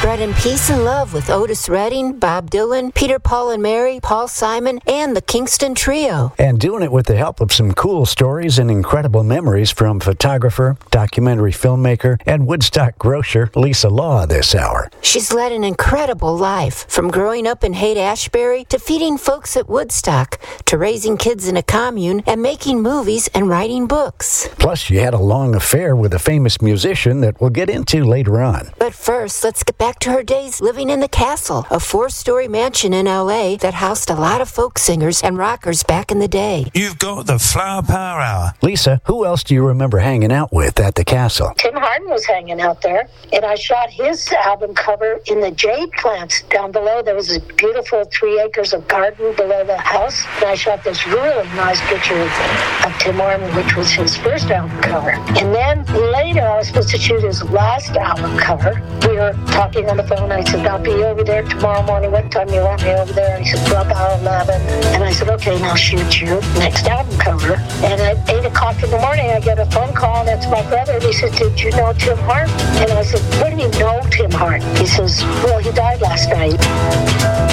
spreading peace and love with Otis Redding, Bob Dylan, Peter, Paul and Mary, Paul Simon, and the Kingston Trio. And doing it with the help of some cool stories and incredible memories from photographer, documentary filmmaker, and Woodstock grocer Lisa Law this hour. She's led an incredible life, from growing up in Haight-Ashbury to feeding folks at Woodstock to raising kids in a commune and making movies and writing books. Plus, she had a long affair with a famous musician that we'll get into later on. But first, let's get back to her days living in the Castle, a 4-story mansion in L.A. that housed a lot of folk singers and rockers back in the day. You've got the Flower Power Hour. Lisa, who else do you remember hanging out with at the Castle? Tim Hardin was hanging out there, and I shot his album cover in the jade plants down below. There was a beautiful 3 acres of garden below the house, and I shot this really nice picture of Tim Hardin, which was his first album cover. And then later, I was supposed to shoot his last album cover. We were talking on the phone. I said, I'll be over there tomorrow morning. What time do you want me over there? And he said, well, about 11. And I said, okay, now shoot your next album cover. And at 8 o'clock in the morning, I get a phone call, and it's my brother. And he said, did you know Tim Hardin? And I said, what do you know Tim Hardin? He says, well, he died last night.